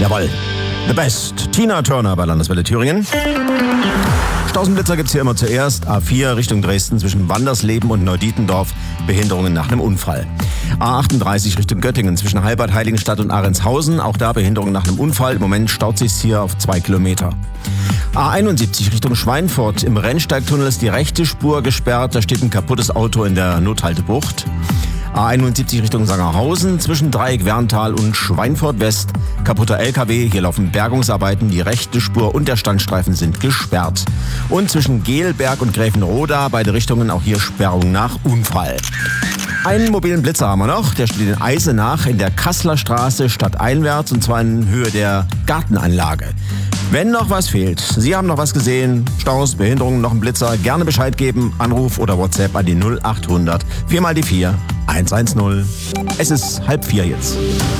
Jawohl. The Best. Tina Turner bei Landeswelle Thüringen. Stausenblitzer gibt's hier immer zuerst. A4 Richtung Dresden zwischen Wandersleben und Neudietendorf. Behinderungen nach einem Unfall. A38 Richtung Göttingen zwischen Halbert, Heiligenstadt und Ahrentshausen. Auch da Behinderungen nach einem Unfall. Im Moment staut sich's hier auf 2 Kilometer. A71 Richtung Schweinfurt. Im Rennsteigtunnel ist die rechte Spur gesperrt. Da steht ein kaputtes Auto in der Nothaltebucht. A71 Richtung Sangerhausen zwischen Dreieck Werntal und Schweinfurt West. Kaputter LKW, hier laufen Bergungsarbeiten, die rechte Spur und der Standstreifen sind gesperrt. Und zwischen Gelberg und Gräfenroda, beide Richtungen auch hier Sperrung nach Unfall. Einen mobilen Blitzer haben wir noch, der steht in Eisenach in der Kasseler Straße stadteinwärts und zwar in Höhe der Gartenanlage. Wenn noch was fehlt, Sie haben noch was gesehen, Staus, Behinderungen, noch ein Blitzer, gerne Bescheid geben, Anruf oder WhatsApp an die 0800 4 mal die 4 110. Es ist 3:30 jetzt.